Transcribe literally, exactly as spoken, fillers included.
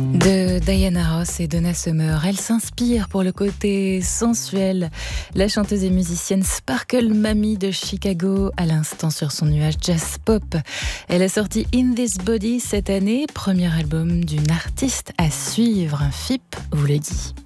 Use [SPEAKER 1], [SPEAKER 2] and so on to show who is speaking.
[SPEAKER 1] De Diana Ross et Donna Summer, elle s'inspire pour le côté sensuel. La chanteuse et musicienne Sparkle Mamie de Chicago, à l'instant sur son nuage jazz pop. Elle a sorti In This Body cette année, premier album d'une artiste à suivre. Un F I P vous le dit.